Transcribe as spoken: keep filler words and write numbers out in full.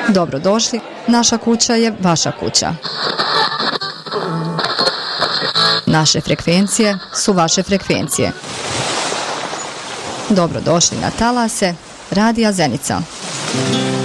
Dobrodošli, naša kuća je vaša kuća. Naše frekvencije su vaše frekvencije. Dobrodošli na talase Radija Zenica.